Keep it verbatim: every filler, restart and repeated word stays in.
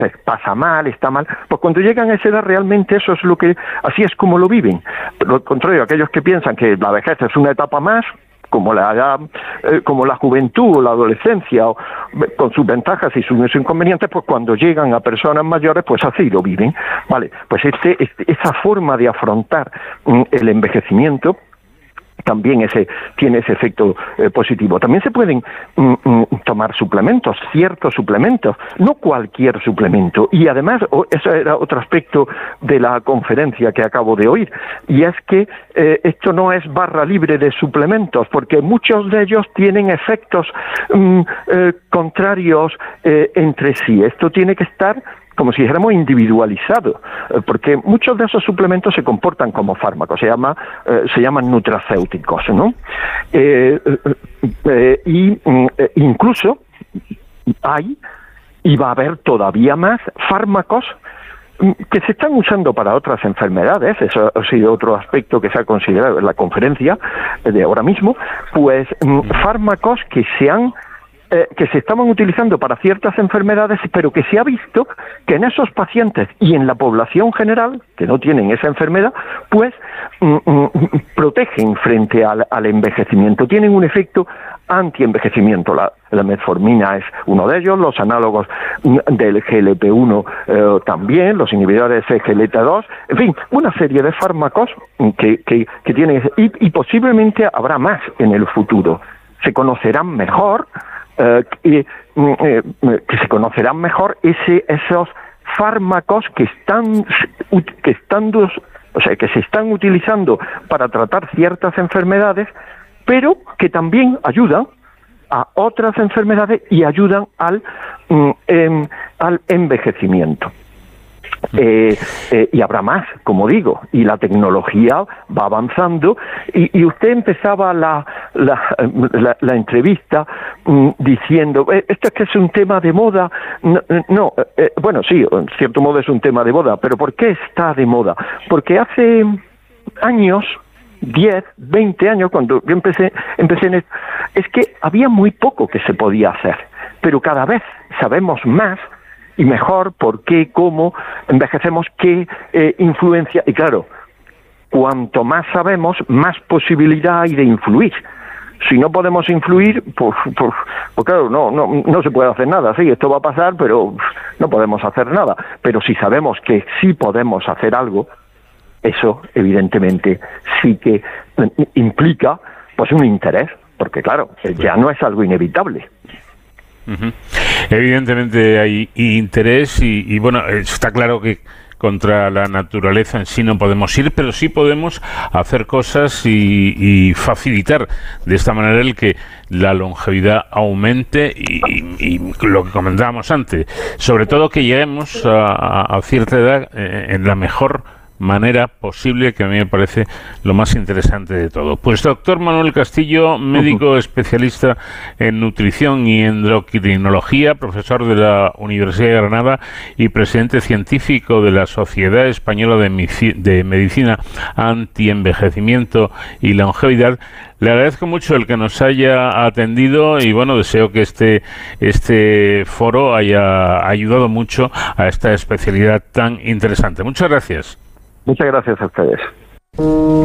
pues pasa mal, está mal, pues cuando llegan a esa edad realmente eso es lo que, así es como lo viven. Por lo contrario, aquellos que piensan que la vejez es una etapa más, como la eh, como la juventud o la adolescencia, o, con sus ventajas y sus inconvenientes, pues cuando llegan a personas mayores, pues así lo viven. Vale, pues este, este esa forma de afrontar mm, el envejecimiento también ese tiene ese efecto eh, positivo. También se pueden mm, mm, tomar suplementos, ciertos suplementos, no cualquier suplemento. Y además, oh, ese era otro aspecto de la conferencia que acabo de oír, y es que eh, esto no es barra libre de suplementos, porque muchos de ellos tienen efectos mm, eh, contrarios eh, entre sí. Esto tiene que estar como si dijéramos individualizado, porque muchos de esos suplementos se comportan como fármacos, se llama eh, se llaman nutracéuticos, ¿no? Eh, eh, y eh, incluso hay y va a haber todavía más fármacos que se están usando para otras enfermedades. Eso ha sido otro aspecto que se ha considerado en la conferencia de ahora mismo, pues fármacos que se han Eh, que se estaban utilizando para ciertas enfermedades, pero que se ha visto que en esos pacientes y en la población general, que no tienen esa enfermedad, pues mm, mm, protegen frente al, al envejecimiento, tienen un efecto anti-envejecimiento. La, la metformina es uno de ellos, los análogos del G L P uno eh, también, los inhibidores de G L T dos, en fin, una serie de fármacos que, que, que tienen, y, y posiblemente habrá más en el futuro. Se conocerán mejor, Eh, eh, eh, que se conocerán mejor ese, esos fármacos que están que están o sea que se están utilizando para tratar ciertas enfermedades, pero que también ayudan a otras enfermedades y ayudan al mm, eh, al envejecimiento. Eh, eh, y habrá más, como digo, y la tecnología va avanzando, y, y usted empezaba la, la, la, la entrevista mm, diciendo, eh, esto es que es un tema de moda. No, no eh, bueno, sí, en cierto modo es un tema de moda, pero ¿por qué está de moda? Porque hace años, diez, veinte años, cuando yo empecé, empecé en esto, es que había muy poco que se podía hacer, pero cada vez sabemos más y mejor por qué, cómo envejecemos, qué eh, influencia. Y claro, cuanto más sabemos, más posibilidad hay de influir. Si no podemos influir, pues, pues, pues claro, no, no, no se puede hacer nada. Sí, esto va a pasar, pero no podemos hacer nada. Pero si sabemos que sí podemos hacer algo, eso evidentemente sí que implica pues un interés, porque claro, ya no es algo inevitable. Uh-huh. Evidentemente hay interés y, y bueno, está claro que contra la naturaleza en sí no podemos ir, pero sí podemos hacer cosas y, y facilitar de esta manera el que la longevidad aumente y, y, y lo que comentábamos antes, sobre todo que lleguemos a, a cierta edad eh, en la mejor manera posible, que a mí me parece lo más interesante de todo. Pues doctor Manuel Castillo, médico especialista en nutrición y endocrinología, profesor de la Universidad de Granada y presidente científico de la Sociedad Española de, Mici- de Medicina Antienvejecimiento y Longevidad, le agradezco mucho el que nos haya atendido y bueno, deseo que este, este foro haya ayudado mucho a esta especialidad tan interesante. Muchas gracias. Muchas gracias a ustedes.